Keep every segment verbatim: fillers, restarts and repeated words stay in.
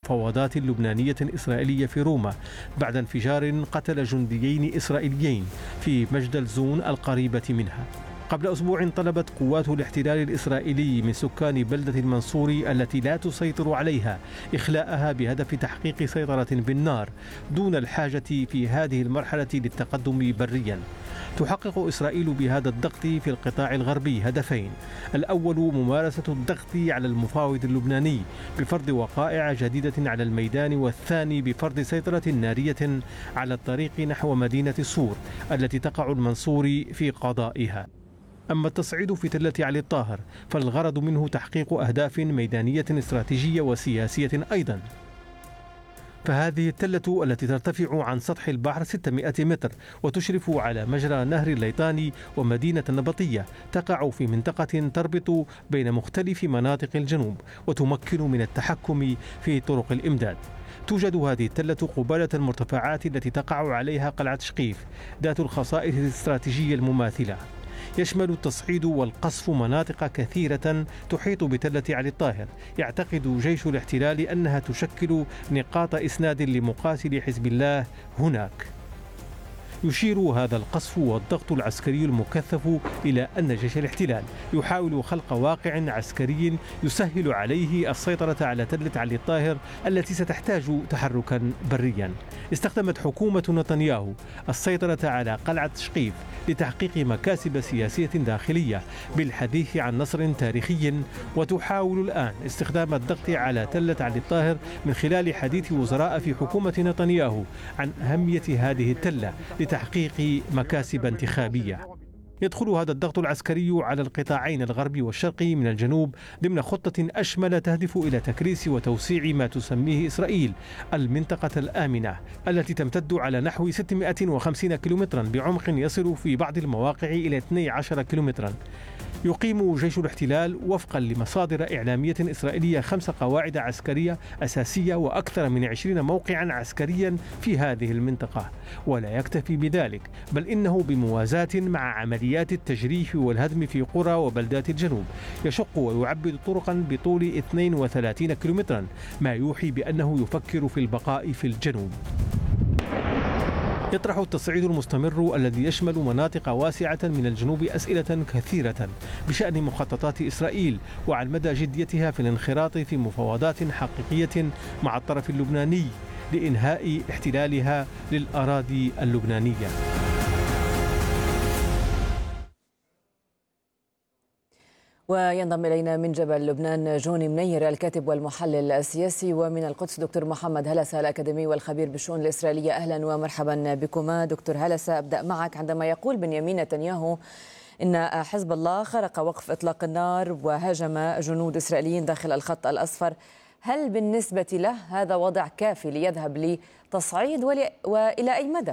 مفاوضات لبنانية إسرائيلية في روما بعد انفجار قتل جنديين إسرائيليين في مجدل زون القريبة منها. قبل أسبوع طلبت قوات الاحتلال الإسرائيلي من سكان بلدة المنصوري التي لا تسيطر عليها إخلاءها بهدف تحقيق سيطرة بالنار دون الحاجة في هذه المرحلة للتقدم بريا. تحقق إسرائيل بهذا الضغط في القطاع الغربي هدفين: الأول ممارسة الضغط على المفاوض اللبناني بفرض وقائع جديدة على الميدان، والثاني بفرض سيطرة نارية على الطريق نحو مدينة الصور التي تقع المنصوري في قضائها. أما التصعيد في تلة علي الطاهر فالغرض منه تحقيق أهداف ميدانية استراتيجية وسياسية أيضا. فهذه التلة التي ترتفع عن سطح البحر ستمائة متر وتشرف على مجرى نهر الليطاني ومدينة النبطية تقع في منطقة تربط بين مختلف مناطق الجنوب وتمكن من التحكم في طرق الإمداد. توجد هذه التلة قبالة المرتفعات التي تقع عليها قلعة شقيف ذات الخصائص الاستراتيجية المماثلة. يشمل التصعيد والقصف مناطق كثيرة تحيط بتلة علي الطاهر. يعتقد جيش الاحتلال أنها تشكل نقاط إسناد لمقاتلي حزب الله هناك. يشير هذا القصف والضغط العسكري المكثف إلى أن جيش الاحتلال يحاول خلق واقع عسكري يسهل عليه السيطرة على تلة علي الطاهر التي ستحتاج تحركا بريا. استخدمت حكومة نتنياهو السيطرة على قلعة شقيف لتحقيق مكاسب سياسية داخلية بالحديث عن نصر تاريخي، وتحاول الآن استخدام الضغط على تلة علي الطاهر من خلال حديث وزراء في حكومة نتنياهو عن أهمية هذه التلة لتحقيق مكاسب انتخابية. يدخل هذا الضغط العسكري على القطاعين الغربي والشرقي من الجنوب ضمن خطة أشمل تهدف إلى تكريس وتوسيع ما تسميه إسرائيل المنطقة الآمنة التي تمتد على نحو ستمائة وخمسين كيلومترا بعمق يصل في بعض المواقع إلى اثني عشر كيلومترا. يقيم جيش الاحتلال وفقا لمصادر إعلامية إسرائيلية خمس قواعد عسكرية أساسية وأكثر من عشرين موقعا عسكريا في هذه المنطقة. ولا يكتفي بذلك، بل إنه بموازاة مع عمليات التجريف والهدم في قرى وبلدات الجنوب يشق ويعبد طرقا بطول اثنين وثلاثين كيلومترا، ما يوحي بأنه يفكر في البقاء في الجنوب. يطرح التصعيد المستمر الذي يشمل مناطق واسعة من الجنوب أسئلة كثيرة بشأن مخططات إسرائيل وعن مدى جديتها في الانخراط في مفاوضات حقيقية مع الطرف اللبناني لإنهاء احتلالها للأراضي اللبنانية. وينضم إلينا من جبل لبنان جوني منير الكاتب والمحلل السياسي، ومن القدس دكتور محمد هلسة الأكاديمي والخبير بالشؤون الإسرائيلية. أهلا ومرحبا بكما. دكتور هلسة، أبدأ معك. عندما يقول بنيامين نتنياهو إن حزب الله خرق وقف إطلاق النار وهاجم جنود إسرائيليين داخل الخط الأصفر، هل بالنسبة له هذا وضع كافي ليذهب لتصعيد وإلى أي مدى؟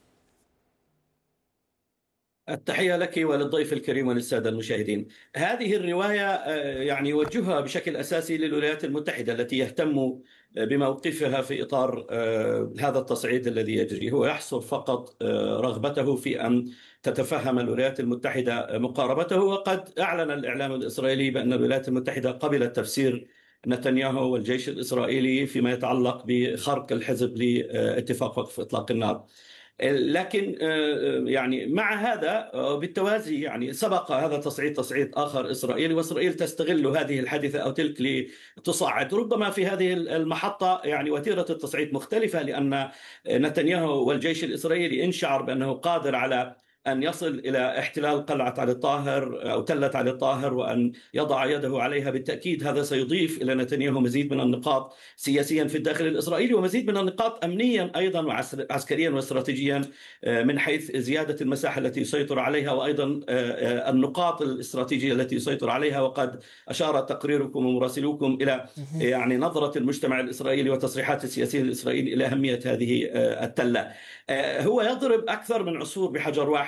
التحية لك وللضيف الكريم وللسادة المشاهدين. هذه الرواية يعني يوجهها بشكل أساسي للولايات المتحدة التي يهتم بموقفها في إطار هذا التصعيد الذي يجري. هو يحصر فقط رغبته في أن تتفهم الولايات المتحدة مقاربته، وقد أعلن الإعلام الإسرائيلي بأن الولايات المتحدة قبلت تفسير نتنياهو والجيش الإسرائيلي فيما يتعلق بخرق الحزب لاتفاق وقف إطلاق النار. لكن يعني مع هذا بالتوازي يعني سبق هذا التصعيد تصعيد آخر إسرائيلي، وإسرائيل تستغل هذه الحادثة أو تلك لتصعد. ربما في هذه المحطة يعني وتيرة التصعيد مختلفة، لأن نتنياهو والجيش الإسرائيلي إن شعر بأنه قادر على أن يصل إلى احتلال قلعة علي الطاهر أو تلة علي الطاهر وأن يضع يده عليها، بالتأكيد هذا سيضيف إلى نتنياهو مزيد من النقاط سياسيا في الداخل الإسرائيلي، ومزيد من النقاط أمنيا أيضا وعسكريا واستراتيجيا من حيث زيادة المساحة التي يسيطر عليها، وأيضا النقاط الاستراتيجية التي يسيطر عليها. وقد أشار تقريركم ومراسلوكم إلى يعني نظرة المجتمع الإسرائيلي وتصريحات السياسيين الإسرائيلي إلى أهمية هذه التلة. هو يضرب أكثر من عصفور بحجر واحد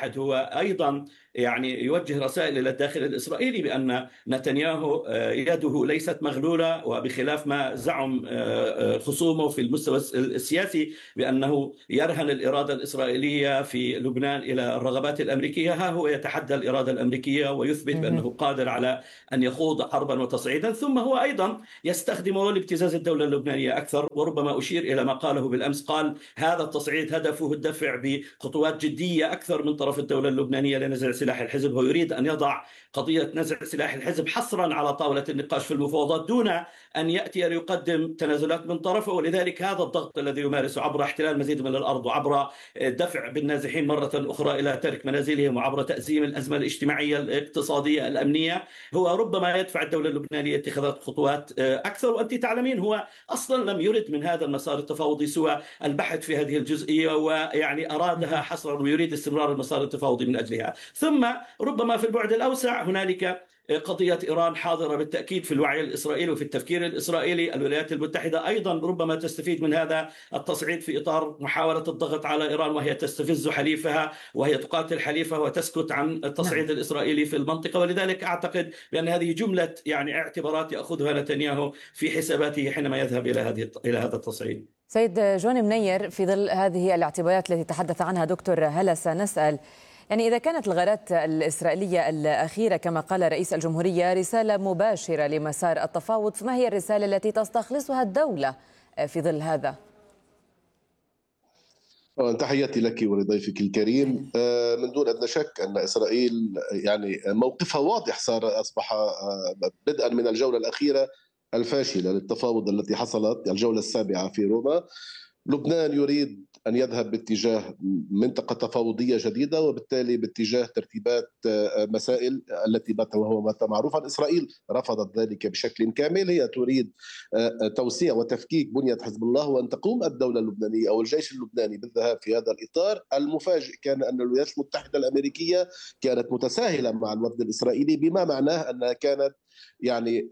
المتحد هو أيضا يعني يوجه رسائل إلى الداخل الإسرائيلي بأن نتنياهو يده ليست مغلولة، وبخلاف ما زعم خصومه في المستوى السياسي بأنه يرهن الإرادة الإسرائيلية في لبنان إلى الرغبات الأمريكية، ها هو يتحدى الإرادة الأمريكية ويثبت بأنه قادر على أن يخوض حربا وتصعيدا. ثم هو أيضا يستخدمه لابتزاز الدولة اللبنانية أكثر. وربما أشير إلى ما قاله بالأمس، قال هذا التصعيد هدفه الدفع بخطوات جدية أكثر من طرف الدولة اللبنانية لنزع سلاح الحزب. هو يريد أن يضع قضية نزع سلاح الحزب حصرا على طاولة النقاش في المفاوضات دون أن يأتي ليقدم تنازلات من طرفه. ولذلك هذا الضغط الذي يمارسه عبر احتلال مزيد من الأرض، وعبر دفع بالنازحين مرة أخرى إلى ترك منازلهم، وعبر تأزيم الأزمة الاجتماعية الاقتصادية الأمنية، هو ربما يدفع الدولة اللبنانية اتخاذ خطوات أكثر. وأنت تعلمين هو أصلا لم يرد من هذا المسار التفاوضي سوى البحث في هذه الجزئية، ويعني أرادها حصرا ويريد استمرار المسار التفاوضي من أجلها. ثم ربما في البعد الأوسع هنالك قضية إيران حاضرة بالتأكيد في الوعي الإسرائيلي وفي التفكير الإسرائيلي. الولايات المتحدة أيضا ربما تستفيد من هذا التصعيد في إطار محاولة الضغط على إيران، وهي تستفز حليفها وهي تقاتل حليفها وتسكت عن التصعيد نعم. الإسرائيلي في المنطقة. ولذلك أعتقد بأن هذه جملة يعني اعتبارات يأخذها نتنياهو في حساباته حينما يذهب إلى هذه إلى هذا التصعيد. سيد جوني منير، في ظل هذه الاعتبارات التي تحدث عنها دكتور هلسة، نسأل يعني إذا كانت الغارات الإسرائيلية الأخيرة كما قال رئيس الجمهورية رسالة مباشرة لمسار التفاوض، فما هي الرسالة التي تستخلصها الدولة في ظل هذا؟ تحياتي لك ولضيفك الكريم. من دون أدنى شك أن إسرائيل يعني موقفها واضح، صار أصبح بدءا من الجولة الأخيرة الفاشلة للتفاوض التي حصلت، الجولة السابعة في روما. لبنان يريد أن يذهب باتجاه منطقة تفاوضية جديدة، وبالتالي باتجاه ترتيبات مسائل التي بات وهو بات معروفا. إسرائيل رفضت ذلك بشكل كامل. هي تريد توسيع وتفكيك بنية حزب الله، وأن تقوم الدولة اللبنانية أو الجيش اللبناني بالذهاب في هذا الإطار. المفاجئ كان أن الولايات المتحدة الأمريكية كانت متساهلة مع الوفد الإسرائيلي، بما معناه أنها كانت يعني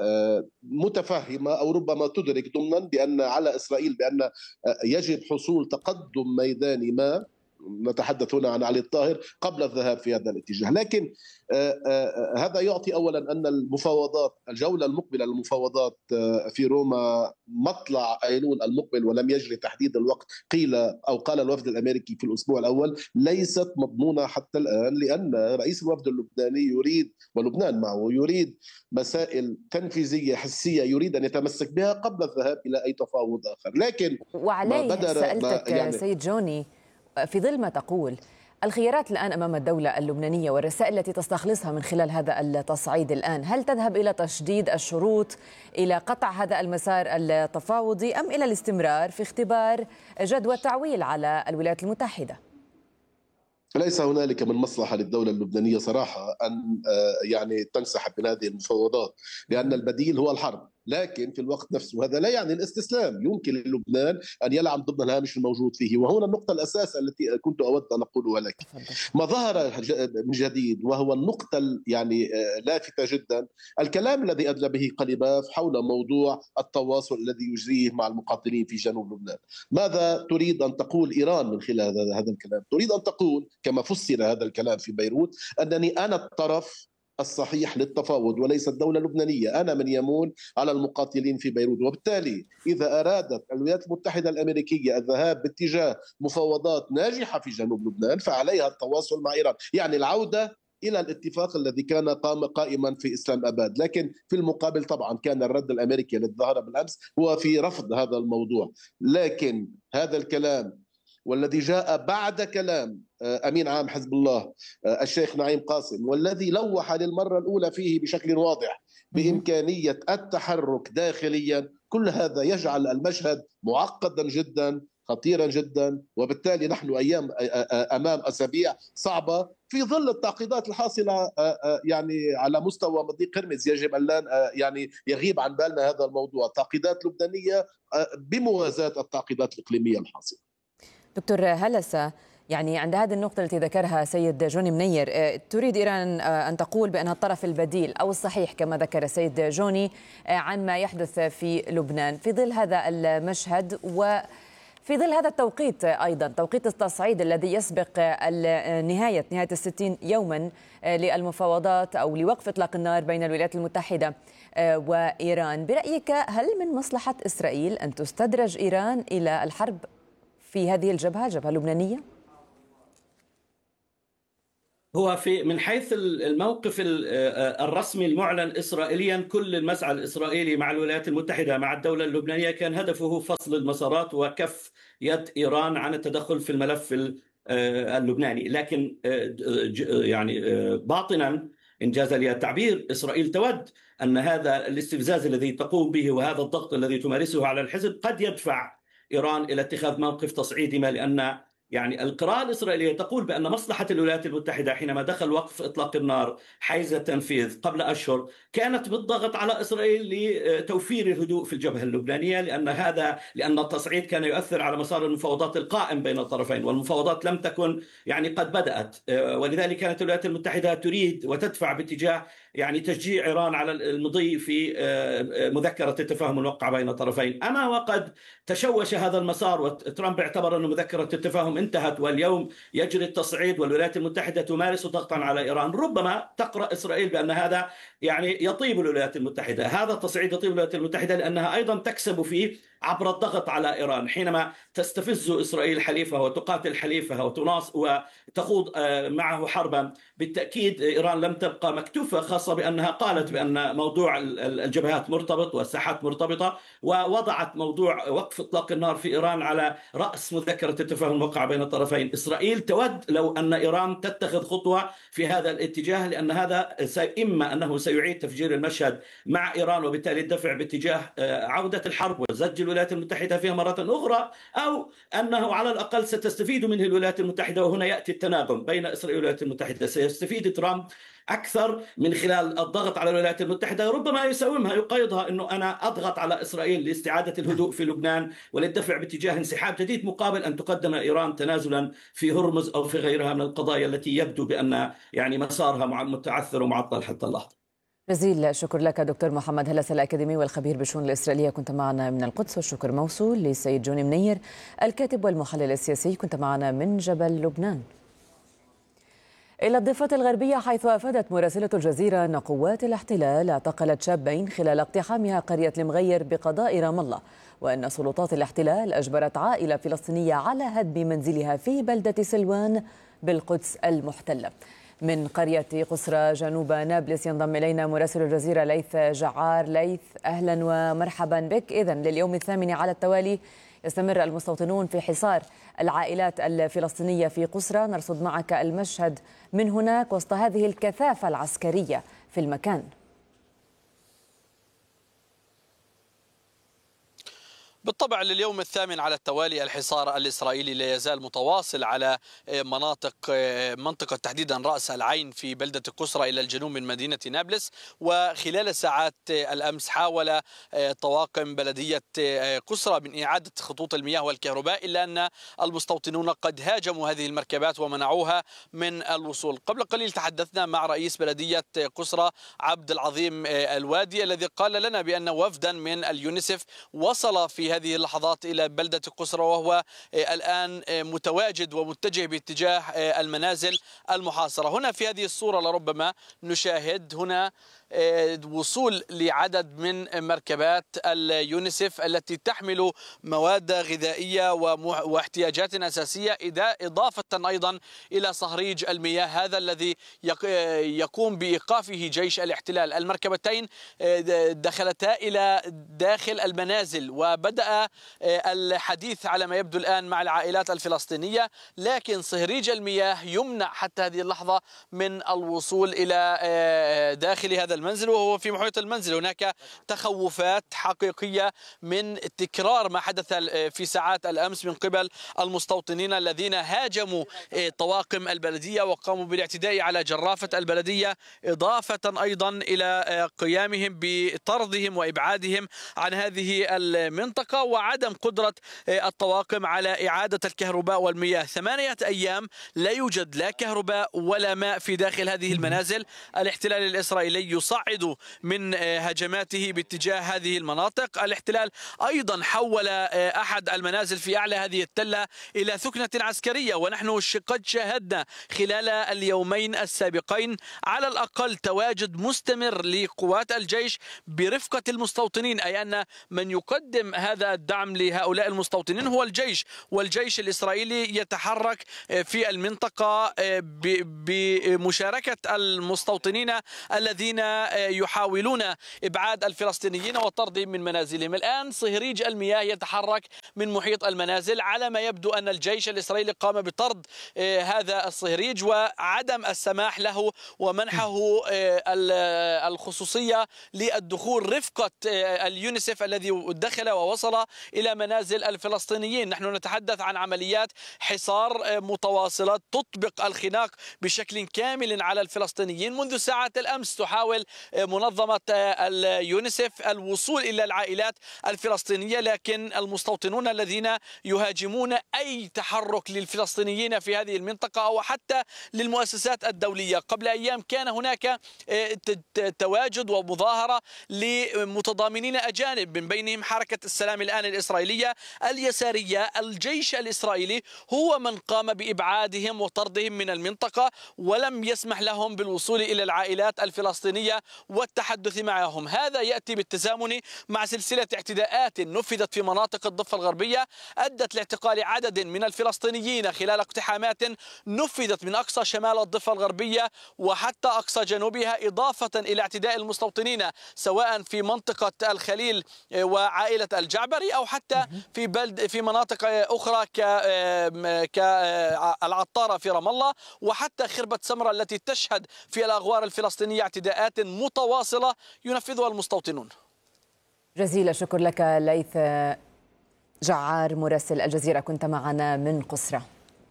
متفهمة أو ربما تدرك ضمنا بأن على إسرائيل بأن يجب حصول تقدم ميداني ما، نتحدث هنا عن علي الطاهر، قبل الذهاب في هذا الاتجاه. لكن هذا يعطي أولا أن المفاوضات، الجولة المقبلة للمفاوضات في روما مطلع أيلول المقبل، ولم يجري تحديد الوقت، قيل أو قال الوفد الأمريكي في الأسبوع الأول، ليست مضمونة حتى الآن، لأن رئيس الوفد اللبناني يريد، ولبنان معه، يريد مسائل تنفيذية حسية يريد أن يتمسك بها قبل الذهاب إلى أي تفاوض آخر. لكن وعليه سألتك يعني سيد جوني، في ظل ما تقول، الخيارات الآن أمام الدولة اللبنانية والرسائل التي تستخلصها من خلال هذا التصعيد الآن، هل تذهب إلى تشديد الشروط، إلى قطع هذا المسار التفاوضي، أم إلى الاستمرار في اختبار جدوى التعويل على الولايات المتحدة؟ ليس هنالك من مصلحة للدولة اللبنانية صراحة أن يعني تنسحب من هذه المفاوضات، لأن البديل هو الحرب. لكن في الوقت نفسه هذا لا يعني الاستسلام. يمكن للبنان أن يلعب ضمن الهامش الموجود فيه، وهنا النقطة الأساسية التي كنت أود أن أقولها لك. ما ظهر من جديد وهو النقطة يعني لافتة جدا، الكلام الذي أدلى به قليباف حول موضوع التواصل الذي يجريه مع المقاتلين في جنوب لبنان. ماذا تريد أن تقول إيران من خلال هذا الكلام؟ تريد أن تقول كما فسر هذا الكلام في بيروت أنني أنا الطرف الصحيح للتفاوض وليس الدولة اللبنانية، أنا من يمون على المقاتلين في بيروت. وبالتالي إذا أرادت الولايات المتحدة الأمريكية الذهاب باتجاه مفاوضات ناجحة في جنوب لبنان فعليها التواصل مع إيران، يعني العودة إلى الاتفاق الذي كان قام قائما في إسلام أباد. لكن في المقابل طبعا كان الرد الأمريكي الذي ظهر بالأمس هو في رفض هذا الموضوع. لكن هذا الكلام والذي جاء بعد كلام أمين عام حزب الله الشيخ نعيم قاسم، والذي لوح للمرة الأولى فيه بشكل واضح بإمكانية التحرك داخليا، كل هذا يجعل المشهد معقدا جدا، خطيرا جدا. وبالتالي نحن أيام أمام أسابيع صعبة في ظل التعقيدات الحاصلة يعني على مستوى مضيق هرمز. يجب أن لا يعني يغيب عن بالنا هذا الموضوع، تعقيدات لبنانية بموازاة التعقيدات الإقليمية الحاصلة. دكتور هلسة، يعني عند هذه النقطة التي ذكرها سيد جوني منير، تريد إيران أن تقول بأنها الطرف البديل أو الصحيح كما ذكر سيد جوني عن ما يحدث في لبنان. في ظل هذا المشهد وفي في ظل هذا التوقيت أيضا توقيت التصعيد الذي يسبق نهاية نهاية الستين يوما للمفاوضات أو لوقف إطلاق النار بين الولايات المتحدة وإيران، برأيك هل من مصلحة إسرائيل أن تستدرج إيران إلى الحرب في هذه الجبهة الجبهة اللبنانية؟ هو في من حيث الموقف الرسمي المعلن إسرائيليا، كل المسعى الإسرائيلي مع الولايات المتحدة مع الدولة اللبنانية كان هدفه فصل المسارات وكف يد إيران عن التدخل في الملف اللبناني. لكن يعني باطنا إن جاز لي التعبير، إسرائيل تود أن هذا الاستفزاز الذي تقوم به وهذا الضغط الذي تمارسه على الحزب قد يدفع إيران إلى اتخاذ موقف تصعيدي، ما لأن يعني القراءة الإسرائيلية تقول بأن مصلحة الولايات المتحدة حينما دخل وقف إطلاق النار حيز التنفيذ قبل أشهر كانت بالضغط على إسرائيل لتوفير الهدوء في الجبهة اللبنانية، لأن هذا لأن التصعيد كان يؤثر على مسار المفاوضات القائم بين الطرفين، والمفاوضات لم تكن يعني قد بدأت، ولذلك كانت الولايات المتحدة تريد وتدفع باتجاه يعني تشجيع إيران على المضي في مذكرة التفاهم الموقعة بين الطرفين. أما وقد تشوش هذا المسار وترامب اعتبر أن مذكرة التفاهم انتهت واليوم يجري التصعيد والولايات المتحدة تمارس ضغطا على إيران، ربما تقرأ إسرائيل بأن هذا يعني يطيب الولايات المتحدة، هذا التصعيد يطيب الولايات المتحدة لأنها أيضا تكسب فيه عبر الضغط على إيران. حينما تستفز إسرائيل حليفها وتقاتل حليفها وتناص وتخوض معه حربا، بالتأكيد إيران لم تبقى مكتوفة، خاصة بأنها قالت بأن موضوع الجبهات مرتبط والساحات مرتبطة، ووضعت موضوع وقف إطلاق النار في إيران على رأس مذكرة التفاهم الموقعة بين الطرفين. إسرائيل تود لو أن إيران تتخذ خطوة في هذا الاتجاه، لأن هذا إما أنه سيعيد تفجير المشهد مع إيران وبالتالي الدفع باتجاه عودة الحرب وزج الولايات المتحدة فيها مرة أخرى، أو أنه على الأقل ستستفيد منه الولايات المتحدة. وهنا يأتي التناغم بين إسرائيل والولايات المتحدة، سيستفيد ترامب أكثر من خلال الضغط على الولايات المتحدة، ربما يساومها يقيضها أنه أنا أضغط على إسرائيل لاستعادة الهدوء في لبنان وللدفع باتجاه انسحاب جديد، مقابل أن تقدم إيران تنازلا في هرمز أو في غيرها من القضايا التي يبدو بأن يعني مسارها متعثر ومعطل حتى اللحظة. جزيل الشكر لك دكتور محمد هلس الأكاديمي والخبير بالشؤون الإسرائيلية، كنت معنا من القدس، والشكر موصول للسيد جوني منير الكاتب والمحلل السياسي، كنت معنا من جبل لبنان. إلى الضفة الغربية، حيث أفادت مراسلة الجزيرة أن قوات الاحتلال اعتقلت شابين خلال اقتحامها قرية المغير بقضاء رام الله، وأن سلطات الاحتلال أجبرت عائلة فلسطينية على هدم منزلها في بلدة سلوان بالقدس المحتلة. من قرية قصرى جنوب نابلس ينضم إلينا مراسل الجزيرة ليث جعار. ليث، أهلا ومرحبا بك. إذن لليوم الثامن على التوالي يستمر المستوطنون في حصار العائلات الفلسطينية في قصرى، نرصد معك المشهد من هناك وسط هذه الكثافة العسكرية في المكان. بالطبع لليوم الثامن على التوالي الحصار الإسرائيلي لا يزال متواصل على مناطق منطقة تحديدا رأس العين في بلدة قصرى إلى الجنوب من مدينة نابلس. وخلال ساعات الأمس حاول طواقم بلدية قصرى من إعادة خطوط المياه والكهرباء، إلا أن المستوطنون قد هاجموا هذه المركبات ومنعوها من الوصول. قبل قليل تحدثنا مع رئيس بلدية قصرى عبد العظيم الوادي، الذي قال لنا بأن وفدا من اليونيسف وصل في هذه اللحظات إلى بلدة قصرى، وهو الآن متواجد ومتجه باتجاه المنازل المحاصرة. هنا في هذه الصورة لربما نشاهد هنا وصول لعدد من مركبات اليونيسف التي تحمل مواد غذائية واحتياجات أساسية، إضافة أيضا إلى صهريج المياه هذا الذي يقوم بإيقافه جيش الاحتلال. المركبتين دخلتا إلى داخل المنازل وبدأ الحديث على ما يبدو الآن مع العائلات الفلسطينية، لكن صهريج المياه يمنع حتى هذه اللحظة من الوصول إلى داخل هذا المنزل وهو في محيط المنزل. هناك تخوفات حقيقية من تكرار ما حدث في ساعات الأمس من قبل المستوطنين الذين هاجموا طواقم البلدية وقاموا بالاعتداء على جرافة البلدية، إضافة أيضا إلى قيامهم بطردهم وإبعادهم عن هذه المنطقة وعدم قدرة الطواقم على إعادة الكهرباء والمياه. ثمانية أيام لا يوجد لا كهرباء ولا ماء في داخل هذه المنازل. الاحتلال الإسرائيلي يصعد من هجماته باتجاه هذه المناطق. الاحتلال أيضا حول أحد المنازل في أعلى هذه التلة إلى ثكنة عسكرية، ونحن قد شاهدنا خلال اليومين السابقين على الأقل تواجد مستمر لقوات الجيش برفقة المستوطنين، أي أن من يقدم هذا الدعم لهؤلاء المستوطنين هو الجيش، والجيش الإسرائيلي يتحرك في المنطقة بمشاركة المستوطنين الذين يحاولون إبعاد الفلسطينيين وطردهم من منازلهم. الآن صهريج المياه يتحرك من محيط المنازل، على ما يبدو أن الجيش الإسرائيلي قام بطرد هذا الصهريج وعدم السماح له ومنحه الخصوصية للدخول رفقة اليونيسف الذي دخل ووصل إلى منازل الفلسطينيين. نحن نتحدث عن عمليات حصار متواصلة تطبق الخناق بشكل كامل على الفلسطينيين. منذ ساعات الأمس تحاول منظمة اليونيسف الوصول إلى العائلات الفلسطينية، لكن المستوطنون الذين يهاجمون أي تحرك للفلسطينيين في هذه المنطقة أو حتى للمؤسسات الدولية. قبل أيام كان هناك تواجد ومظاهرة لمتضامنين أجانب من بينهم حركة السلام الآن الإسرائيلية اليسارية. الجيش الإسرائيلي هو من قام بإبعادهم وطردهم من المنطقة ولم يسمح لهم بالوصول إلى العائلات الفلسطينية والتحدث معهم. هذا يأتي بالتزامن مع سلسلة اعتداءات نفذت في مناطق الضفة الغربية أدت لاعتقال عدد من الفلسطينيين خلال اقتحامات نفذت من أقصى شمال الضفة الغربية وحتى أقصى جنوبها، إضافة إلى اعتداء المستوطنين سواء في منطقة الخليل وعائلة الجعبري أو حتى في بلد في مناطق أخرى كالعطارة في رام الله وحتى خربة سمرة التي تشهد في الأغوار الفلسطينية اعتداءات متواصلة ينفذها المستوطنون. جزيل الشكر لك ليث جعار مراسل الجزيرة، كنت معنا من قسرة.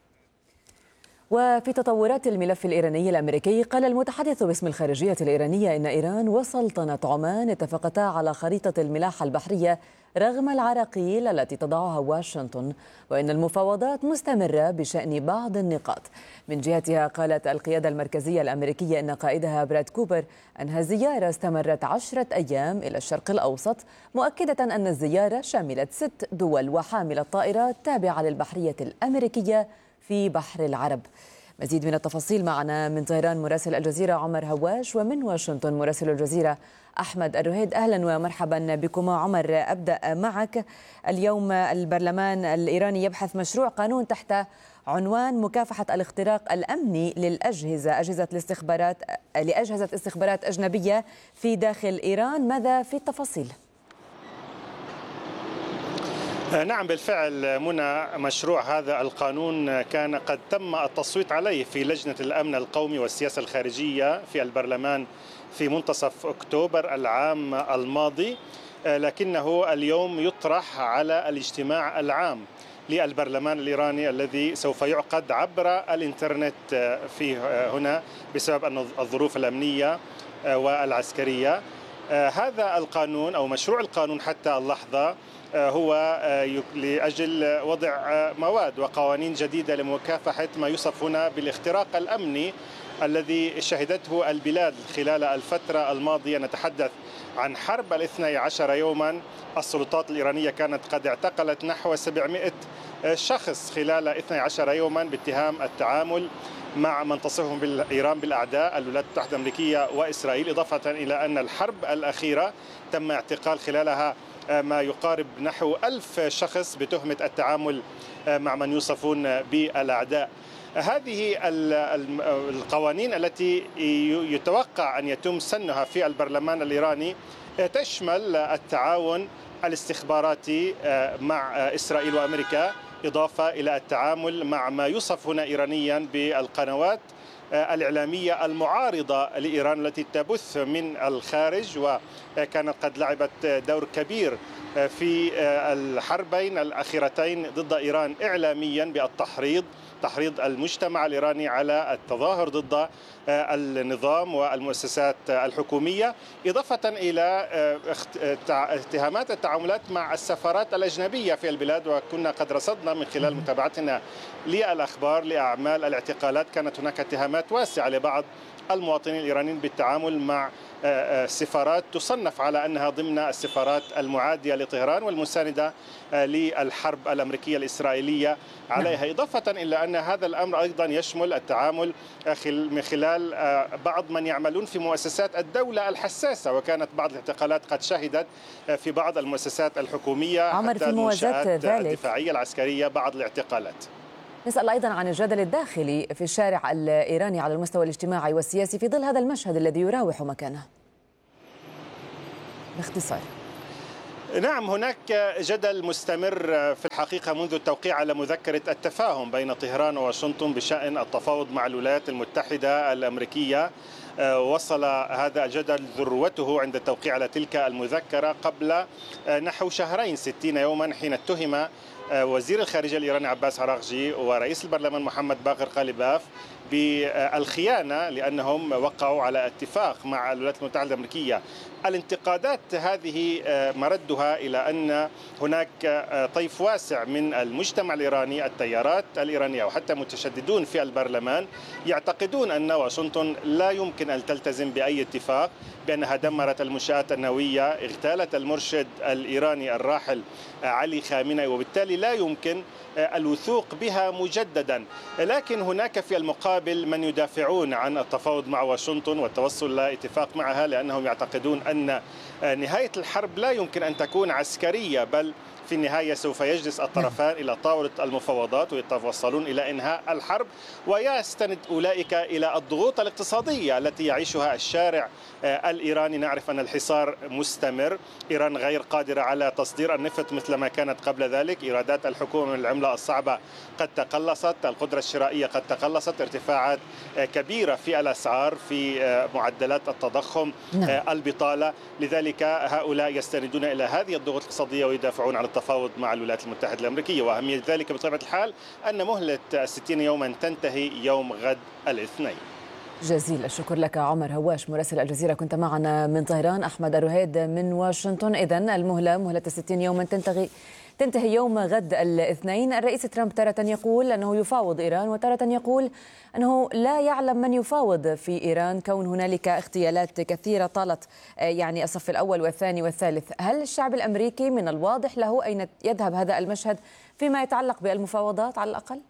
وفي تطورات الملف الإيراني الأمريكي، قال المتحدث باسم الخارجية الإيرانية إن إيران وسلطنة عمان اتفقتا على خريطة الملاحة البحرية رغم العراقيل التي تضعها واشنطن، وإن المفاوضات مستمرة بشأن بعض النقاط. من جهتها قالت القيادة المركزية الأمريكية إن قائدها براد كوبر أنهى زيارة استمرت عشرة أيام إلى الشرق الأوسط، مؤكدة أن الزيارة شملت ست دول وحاملة طائرات تابعة للبحرية الأمريكية في بحر العرب. مزيد من التفاصيل معنا من طهران مراسل الجزيرة عمر هواش، ومن واشنطن مراسل الجزيرة أحمد الرهيد. أهلا ومرحبا بكما. عمر، أبدأ معك. اليوم البرلمان الإيراني يبحث مشروع قانون تحت عنوان مكافحة الاختراق الأمني للأجهزة أجهزة الاستخبارات لأجهزة استخبارات أجنبية في داخل إيران. ماذا في التفاصيل؟ نعم بالفعل منى، مشروع هذا القانون كان قد تم التصويت عليه في لجنة الأمن القومي والسياسة الخارجية في البرلمان في منتصف أكتوبر العام الماضي، لكنه اليوم يطرح على الاجتماع العام للبرلمان الإيراني الذي سوف يعقد عبر الإنترنت في هنا بسبب الظروف الأمنية والعسكرية. هذا القانون أو مشروع القانون حتى اللحظة هو لأجل وضع مواد وقوانين جديدة لمكافحة ما يوصف هنا بالاختراق الأمني الذي شهدته البلاد خلال الفترة الماضية. نتحدث عن حرب الاثني عشر يوما. السلطات الإيرانية كانت قد اعتقلت نحو سبعمائة شخص خلال اثني عشر يوما باتهام التعامل مع من تصفهم بالإيران بالأعداء الولايات المتحدة الأمريكية وإسرائيل، إضافة إلى أن الحرب الأخيرة تم اعتقال خلالها ما يقارب نحو ألف شخص بتهمة التعامل مع من يوصفون بالأعداء. هذه القوانين التي يتوقع أن يتم سنها في البرلمان الإيراني تشمل التعاون الاستخباراتي مع إسرائيل وأمريكا، إضافة إلى التعامل مع ما يوصف هنا إيرانيا بالقنوات الإعلامية المعارضة لإيران التي تبث من الخارج، وكانت قد لعبت دور كبير في الحربين الأخيرتين ضد إيران إعلاميا بالتحريض تحريض المجتمع الإيراني على التظاهر ضد النظام والمؤسسات الحكومية، إضافة إلى اتهامات التعاملات مع السفارات الأجنبية في البلاد. وكنا قد رصدنا من خلال متابعتنا للأخبار لأعمال الاعتقالات كانت هناك اتهامات تعليمات واسعة لبعض المواطنين الإيرانيين بالتعامل مع سفارات تصنف على أنها ضمن السفارات المعادية لطهران والمساندة للحرب الأمريكية الإسرائيلية عليها، إضافة إلى أن هذا الأمر أيضا يشمل التعامل من خلال بعض من يعملون في مؤسسات الدولة الحساسة، وكانت بعض الاعتقالات قد شهدت في بعض المؤسسات الحكومية عمر حتى في موازاة ذلك الدفاعية العسكرية بعض الاعتقالات. نسأل أيضا عن الجدل الداخلي في الشارع الإيراني على المستوى الاجتماعي والسياسي في ظل هذا المشهد الذي يراوح مكانه باختصار. نعم، هناك جدل مستمر في الحقيقة منذ التوقيع على مذكرة التفاهم بين طهران وواشنطن بشأن التفاوض مع الولايات المتحدة الأمريكية. وصل هذا الجدل ذروته عند التوقيع على تلك المذكرة قبل نحو شهرين ستين يوما، حين اتهم وزير الخارجية الإيراني عباس عراقجي ورئيس البرلمان محمد باقر قالباف بالخيانة لأنهم وقعوا على اتفاق مع الولايات المتحدة الأمريكية. الانتقادات هذه مردها إلى أن هناك طيف واسع من المجتمع الإيراني، التيارات الإيرانية وحتى متشددون في البرلمان يعتقدون أن واشنطن لا يمكن أن تلتزم بأي اتفاق، بأنها دمرت المنشآت النووية، اغتالت المرشد الإيراني الراحل علي خامنئي، وبالتالي لا يمكن الوثوق بها مجددا. لكن هناك في المقابل من يدافعون عن التفاوض مع واشنطن والتوصل لاتفاق معها، لأنهم يعتقدون أن نهاية الحرب لا يمكن أن تكون عسكرية، بل في النهاية سوف يجلس الطرفان إلى طاولة المفاوضات ويتوصلون إلى إنهاء الحرب، ويستند أولئك إلى الضغوط الاقتصادية التي يعيشها الشارع الإيراني. نعرف أن الحصار مستمر، إيران غير قادرة على تصدير النفط مثل ما كانت قبل ذلك، إيرادات الحكومة من العملة الصعبة قد تقلصت، القدرة الشرائية قد تقلصت، ارتفاعات كبيرة في الأسعار، في معدلات التضخم، البطالة. لذلك هؤلاء يستندون إلى هذه الضغوط الاقتصادية ويدافعون عن التفاوض مع الولايات المتحدة الأمريكية. وأهمية ذلك بطبيعة الحال أن مهلة ستين يوما تنتهي يوم غد الاثنين. جزيل الشكر لك عمر هواش مراسل الجزيرة، كنت معنا من طهران. أحمد الرهيد من واشنطن. إذن المهلة مهلة ستين يوما تنتهي تنتهي يوم غد الاثنين. الرئيس ترامب تارة يقول أنه يفاوض إيران، وتارة يقول أنه لا يعلم من يفاوض في إيران، كون هنالك اغتيالات كثيرة طالت يعني الصف الأول والثاني والثالث. هل الشعب الأمريكي من الواضح له أين يذهب هذا المشهد فيما يتعلق بالمفاوضات على الأقل؟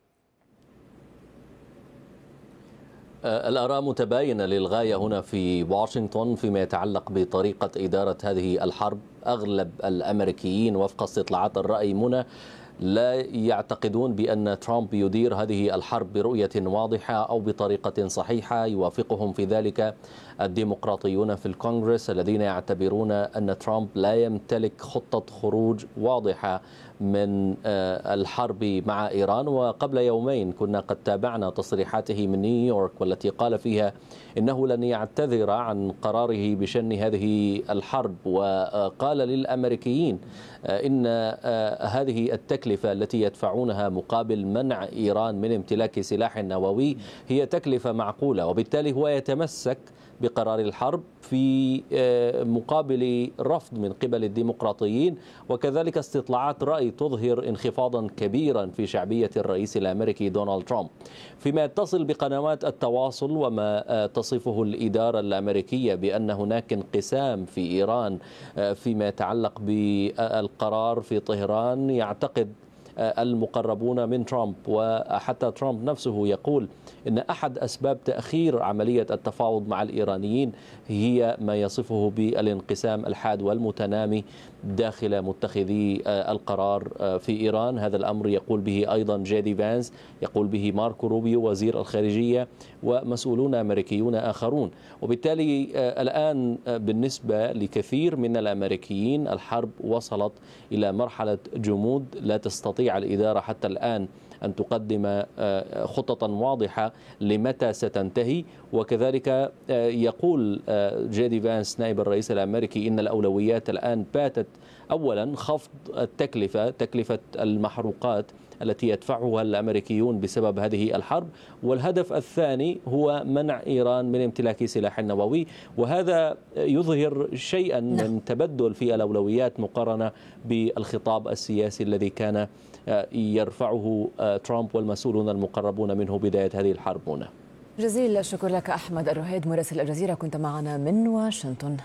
الآراء متباينة للغاية هنا في واشنطن فيما يتعلق بطريقة إدارة هذه الحرب. أغلب الأمريكيين وفق استطلاعات الرأي منى لا يعتقدون بأن ترامب يدير هذه الحرب برؤية واضحة أو بطريقة صحيحة. يوافقهم في ذلك الديمقراطيون في الكونغرس الذين يعتبرون أن ترامب لا يمتلك خطة خروج واضحة من الحرب مع إيران. وقبل يومين كنا قد تابعنا تصريحاته من نيويورك والتي قال فيها إنه لن يعتذر عن قراره بشن هذه الحرب، وقال للأمريكيين إن هذه التكلفة التي يدفعونها مقابل منع إيران من امتلاك سلاح نووي هي تكلفة معقولة، وبالتالي هو يتمسك بقرار الحرب في مقابل رفض من قبل الديمقراطيين. وكذلك استطلاعات رأي تظهر انخفاضا كبيرا في شعبية الرئيس الأمريكي دونالد ترامب. فيما يتصل بقنوات التواصل وما تصفه الإدارة الأمريكية بأن هناك انقسام في إيران فيما يتعلق بالقرار في طهران، يعتقد المقربون من ترامب وحتى ترامب نفسه يقول إن أحد أسباب تأخير عملية التفاوض مع الإيرانيين هي ما يصفه بالانقسام الحاد والمتنامي داخل متخذي القرار في إيران. هذا الأمر يقول به أيضا جيدي فانس، يقول به ماركو روبيو وزير الخارجية ومسؤولون أمريكيون آخرون. وبالتالي الآن بالنسبة لكثير من الأمريكيين الحرب وصلت إلى مرحلة جمود، لا تستطيع الإدارة حتى الآن أن تقدم خطة واضحة لمتى ستنتهي. وكذلك يقول جيدي فانس نائب الرئيس الأمريكي إن الأولويات الآن باتت أولا خفض التكلفة، تكلفة المحروقات التي يدفعها الأمريكيون بسبب هذه الحرب، والهدف الثاني هو منع إيران من امتلاك سلاح نووي. وهذا يظهر شيئا من تبدل في الأولويات مقارنة بالخطاب السياسي الذي كان يرفعه ترامب والمسؤولون المقربون منه بداية هذه الحرب هنا. جزيل الشكر لك أحمد الرهيد مراسل الجزيرة، كنت معنا من واشنطن.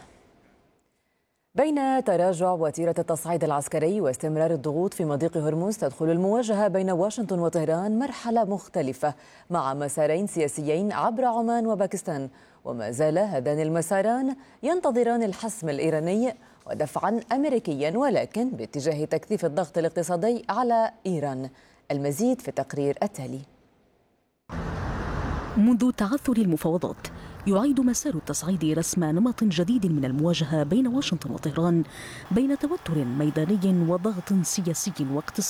بين تراجع وتيرة التصعيد العسكري واستمرار الضغوط في مضيق هرمز، تدخل المواجهة بين واشنطن وطهران مرحلة مختلفة مع مسارين سياسيين عبر عمان وباكستان، وما زال هذان المساران ينتظران الحسم الإيراني ودفعا أمريكيا، ولكن باتجاه تكثيف الضغط الاقتصادي على إيران. المزيد في التقرير التالي. منذ تعثر المفاوضات يعيد مسار التصعيد رسم نمط جديد من المواجهة بين واشنطن وطهران، بين توتر ميداني وضغط سياسي واقتصادي.